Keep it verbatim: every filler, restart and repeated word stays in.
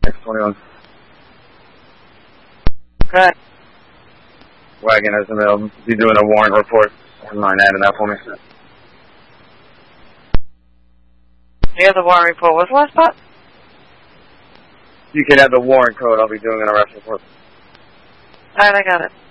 X twenty-one. Good. Wagon has available. Be doing a warrant report. I don't mind adding that for me. You have the warrant report. What's the last part? You can have the warrant code. I'll be doing an arrest report. Alright, I got it.